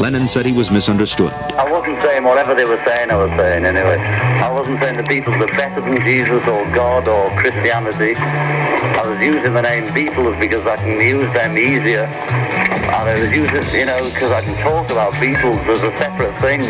Lennon said he was misunderstood. I wasn't saying whatever they were saying I was saying anyway. I wasn't saying the Beatles are better than Jesus or God or Christianity. I was using the name Beatles because I can use them easier. And I was using, because I can talk about Beatles as a separate thing.